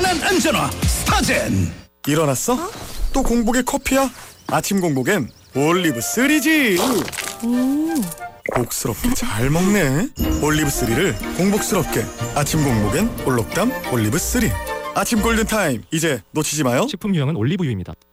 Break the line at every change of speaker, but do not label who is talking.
편안한 안전화 스타젠.
일어났어? 또 공복에 커피야? 아침 공복엔 올리브 3지. 복스럽게 잘 먹네. 올리브 3를 공복스럽게. 아침 공복엔 올록담 올리브 3. 아침 골든타임 이제 놓치지 마요.
식품 유형은 올리브유입니다.